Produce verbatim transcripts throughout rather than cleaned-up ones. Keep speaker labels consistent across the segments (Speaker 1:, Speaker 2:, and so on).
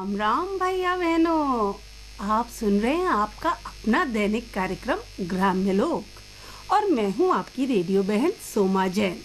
Speaker 1: राम राम भैया बहनों, आप सुन रहे हैं आपका अपना दैनिक कार्यक्रम ग्राम्य लोक और मैं हूं आपकी रेडियो बहन सोमा जैन।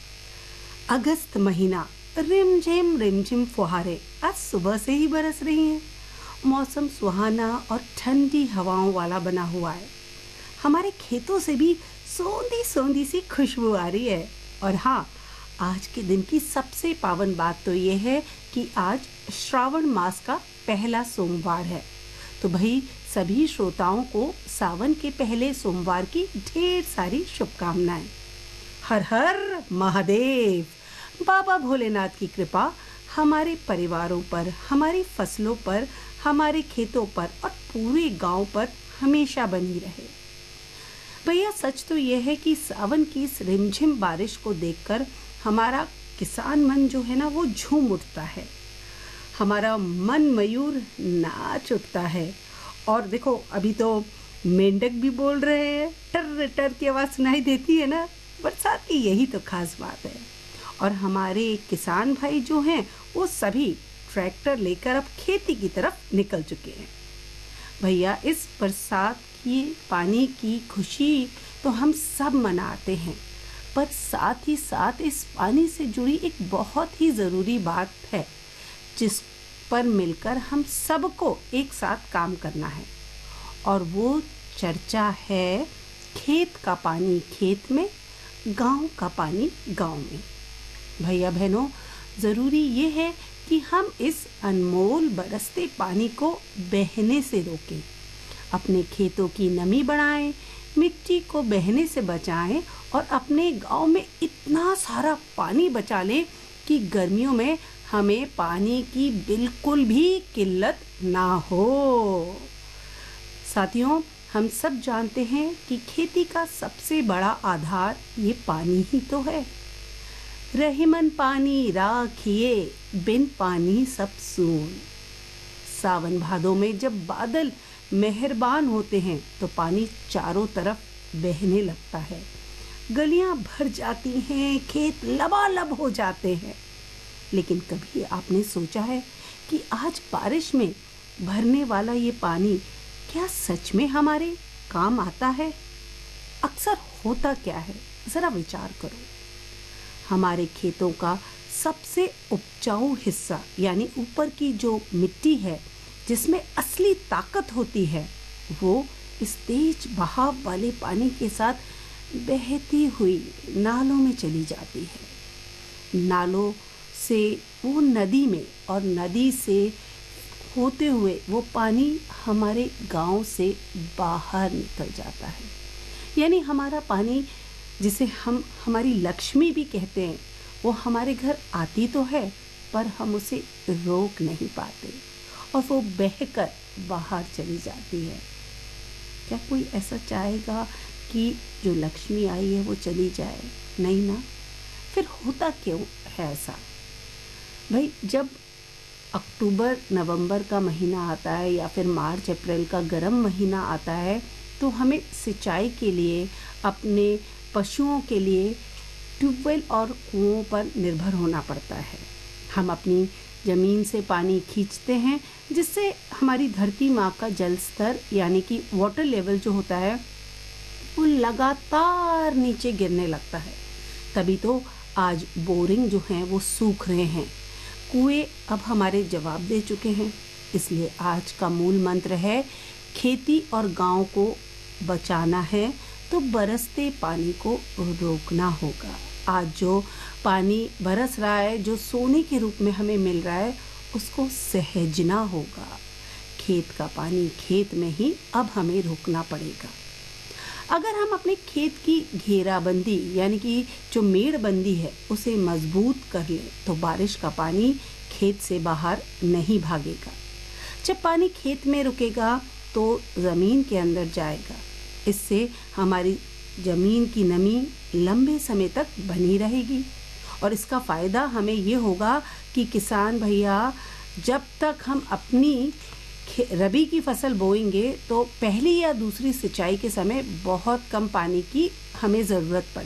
Speaker 1: अगस्त महीना, रिमझिम रिमझिम फुहारे आज सुबह से ही बरस रही हैं। मौसम सुहाना और ठंडी हवाओं वाला बना हुआ है। हमारे खेतों से भी सोंधी सोंधी सी खुशबू आ रही है। और हाँ, आज के दिन की सबसे पावन बात तो ये है कि आज श्रावण मास का पहला सोमवार है। तो भाई सभी श्रोताओं को सावन के पहले सोमवार की ढेर सारी शुभकामनाएं। हर हर महादेव। बाबा भोलेनाथ की कृपा हमारे परिवारों पर, हमारी फसलों पर, हमारे खेतों पर और पूरे गांव पर हमेशा बनी रहे। भैया सच तो यह है कि सावन की इस रिमझिम बारिश को देखकर हमारा किसान मन जो है ना वो झूम उठता है। हमारा मन मयूर नाच उठता है। और देखो अभी तो मेंढक भी बोल रहे हैं, टर टर की आवाज़ सुनाई देती है ना। बरसात की यही तो खास बात है। और हमारे किसान भाई जो हैं वो सभी ट्रैक्टर लेकर अब खेती की तरफ निकल चुके हैं। भैया इस बरसात की पानी की खुशी तो हम सब मनाते हैं, पर साथ ही साथ इस पानी से जुड़ी एक बहुत ही ज़रूरी बात है जिस पर मिलकर हम सबको एक साथ काम करना है। और वो चर्चा है खेत का पानी खेत में, गांव का पानी गांव में। भैया बहनों, ज़रूरी ये है कि हम इस अनमोल बरसते पानी को बहने से रोकें, अपने खेतों की नमी बढ़ाएं, मिट्टी को बहने से बचाएं और अपने गांव में इतना सारा पानी बचा लें कि गर्मियों में हमें पानी की बिल्कुल भी किल्लत ना हो। साथियों, हम सब जानते हैं कि खेती का सबसे बड़ा आधार ये पानी ही तो है। रहीमन पानी राखिए, बिन पानी सब सून। सावन भादों में जब बादल मेहरबान होते हैं तो पानी चारों तरफ बहने लगता है, गलियां भर जाती हैं, खेत लबालब हो जाते हैं। लेकिन कभी आपने सोचा है कि आज बारिश में भरने वाला ये पानी क्या सच में हमारे काम आता है? अक्सर होता क्या है, ज़रा विचार करो। हमारे खेतों का सबसे उपजाऊ हिस्सा यानी ऊपर की जो मिट्टी है जिसमें असली ताकत होती है, वो इस तेज बहाव वाले पानी के साथ बहती हुई नालों में चली जाती है। नालों से वो नदी में और नदी से होते हुए वो पानी हमारे गांव से बाहर निकल जाता है। यानी हमारा पानी, जिसे हम हमारी लक्ष्मी भी कहते हैं, वो हमारे घर आती तो है पर हम उसे रोक नहीं पाते और वो बहकर बाहर चली जाती है। क्या कोई ऐसा चाहेगा कि जो लक्ष्मी आई है वो चली जाए? नहीं ना। फिर होता क्यों है ऐसा? भाई जब अक्टूबर नवंबर का महीना आता है या फिर मार्च अप्रैल का गर्म महीना आता है तो हमें सिंचाई के लिए, अपने पशुओं के लिए ट्यूबवेल और कुओं पर निर्भर होना पड़ता है। हम अपनी ज़मीन से पानी खींचते हैं जिससे हमारी धरती माँ का जल स्तर यानी कि वाटर लेवल जो होता है वो लगातार नीचे गिरने लगता है। तभी तो आज बोरिंग जो हैं वो सूख रहे हैं, कुएं अब हमारे जवाब दे चुके हैं। इसलिए आज का मूल मंत्र है खेती और गांव को बचाना है तो बरसते पानी को रोकना होगा। आज जो पानी बरस रहा है, जो सोने के रूप में हमें मिल रहा है, उसको सहेजना होगा। खेत का पानी खेत में ही अब हमें रोकना पड़ेगा। अगर हम अपने खेत की घेराबंदी यानी कि जो मेड़बंदी है उसे मजबूत कर लें तो बारिश का पानी खेत से बाहर नहीं भागेगा। जब पानी खेत में रुकेगा तो ज़मीन के अंदर जाएगा। इससे हमारी ज़मीन की नमी लंबे समय तक बनी रहेगी और इसका फ़ायदा हमें ये होगा कि किसान भैया, जब तक हम अपनी रबी की फसल बोएंगे तो पहली या दूसरी सिंचाई के समय बहुत कम पानी की हमें ज़रूरत पड़ेगी।